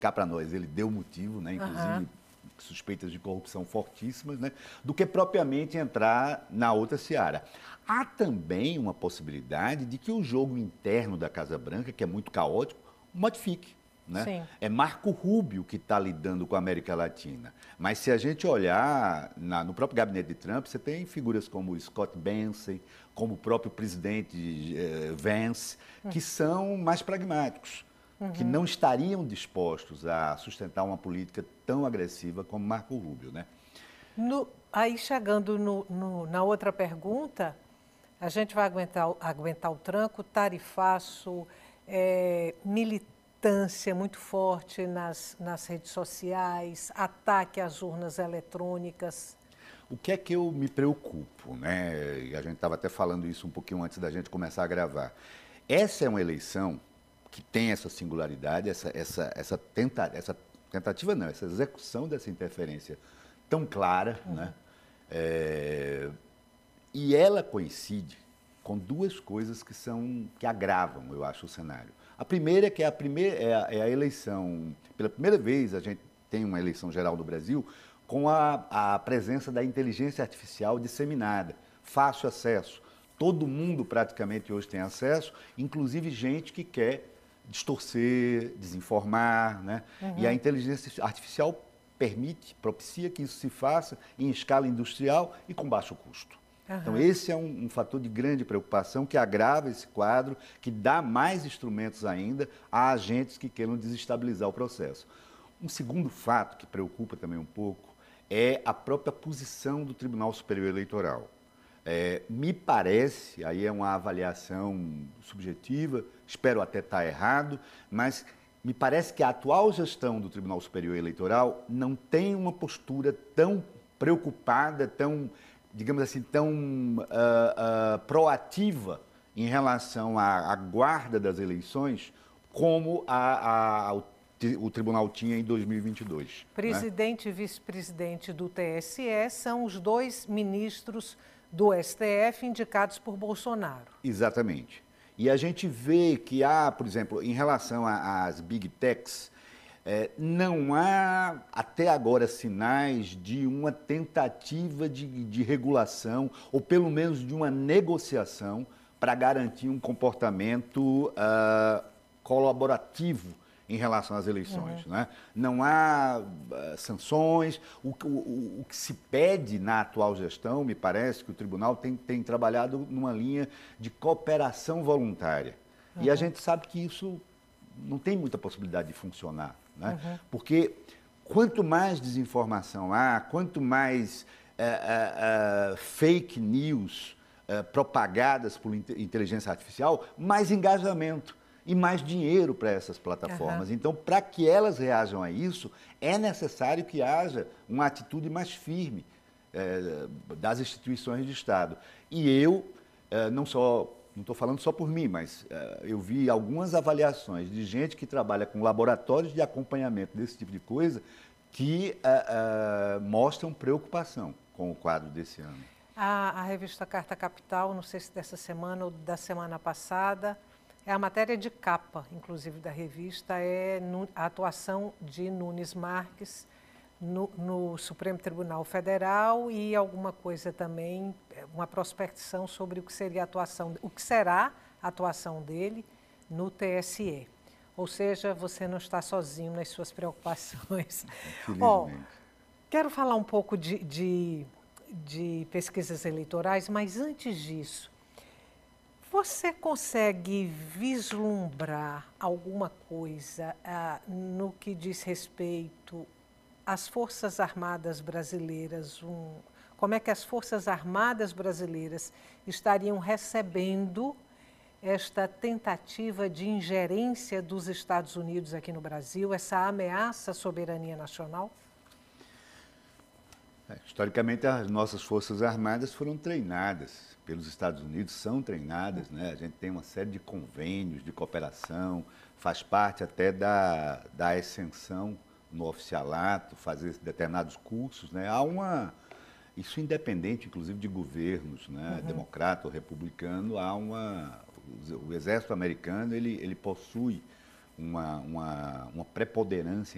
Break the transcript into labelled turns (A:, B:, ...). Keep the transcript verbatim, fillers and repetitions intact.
A: cá para nós, ele deu motivo, né, inclusive
B: Aham.
A: suspeitas de corrupção fortíssimas, né, do que propriamente entrar na outra seara. Há também uma possibilidade de que o jogo interno da Casa Branca, que é muito caótico, modifique. Né?
B: Sim.
A: É Marco Rubio que está lidando com a América Latina. Mas se a gente olhar na, no próprio gabinete de Trump, você tem figuras como Scott Bessent, como o próprio presidente eh, Vance, que são mais pragmáticos,
B: Uhum.
A: que não estariam dispostos a sustentar uma política tão agressiva como Marco Rubio. Né?
B: No, aí, chegando no, no, na outra pergunta, a gente vai aguentar, aguentar o tranco, tarifaço, é, militância muito forte nas, nas redes sociais, ataque às urnas eletrônicas.
A: O que é que eu me preocupo, né? E a gente estava até falando isso um pouquinho antes da gente começar a gravar. Essa é uma eleição que tem essa singularidade, essa, essa, essa, tenta, essa tentativa não, essa execução dessa interferência tão clara, uhum. né? É, e ela coincide com duas coisas que são que agravam, eu acho, o cenário. A primeira é que é a, primeira, é a, é a eleição, pela primeira vez a gente tem uma eleição geral no Brasil com a, a presença da inteligência artificial disseminada, fácil acesso. Todo mundo praticamente hoje tem acesso, inclusive gente que quer distorcer, desinformar, né? Uhum. E a inteligência artificial permite, propicia que isso se faça em escala industrial e com baixo custo. Uhum. Então, esse é um, um fator de grande preocupação que agrava esse quadro, que dá mais instrumentos ainda a agentes que queiram desestabilizar o processo. Um segundo fato que preocupa também um pouco é a própria posição do Tribunal Superior Eleitoral. É, me parece, aí é uma avaliação subjetiva, espero até estar errado, mas me parece que a atual gestão do Tribunal Superior Eleitoral não tem uma postura tão preocupada, tão, digamos assim, tão uh, uh, proativa em relação à, à guarda das eleições como a, a, o, o Tribunal tinha em dois mil e vinte e dois.
B: Presidente, né? E vice-presidente do T S E são os dois ministros do S T F indicados por Bolsonaro.
A: Exatamente. E a gente vê que há, por exemplo, em relação às big techs, é, não há até agora sinais de uma tentativa de, de regulação, ou pelo menos de uma negociação para garantir um comportamento uh, colaborativo em relação às eleições. Uhum. Né? Não há uh, sanções. O, o, o que se pede na atual gestão, me parece que o tribunal tem, tem trabalhado numa linha de cooperação voluntária. Uhum. E a gente sabe que isso não tem muita possibilidade de funcionar. Né? Uhum. Porque quanto mais desinformação há, quanto mais uh, uh, uh, fake news uh, propagadas por inteligência artificial, mais engajamento e mais dinheiro para essas plataformas. Uhum. Então, para que elas reajam a isso, é necessário que haja uma atitude mais firme eh, das instituições de Estado. E eu, eh, não só, não estou falando só por mim, mas eh, eu vi algumas avaliações de gente que trabalha com laboratórios de acompanhamento desse tipo de coisa que eh, eh, mostram preocupação com o quadro desse ano.
B: A, a revista Carta Capital, não sei se dessa semana ou da semana passada, é a matéria de capa, inclusive, da revista, é a atuação de Nunes Marques no, no Supremo Tribunal Federal e alguma coisa também, uma prospecção sobre o que seria a atuação, o que será a atuação dele no T S E. Ou seja, você não está sozinho nas suas preocupações. Ó, quero falar um pouco de, de, de pesquisas eleitorais, mas antes disso, você consegue vislumbrar alguma coisa ah, no que diz respeito às Forças Armadas brasileiras? Um, como é que as Forças Armadas brasileiras estariam recebendo esta tentativa de ingerência dos Estados Unidos aqui no Brasil, essa ameaça à soberania nacional?
A: É, historicamente, as nossas Forças Armadas foram treinadas pelos Estados Unidos, são treinadas, né? A gente tem uma série de convênios de cooperação, faz parte até da, da ascensão no oficialato, fazer determinados cursos, né? Há uma, isso independente, inclusive, de governos, né? Uhum. Democrata ou republicano, há uma, o exército americano, ele, ele possui uma, uma, uma preponderância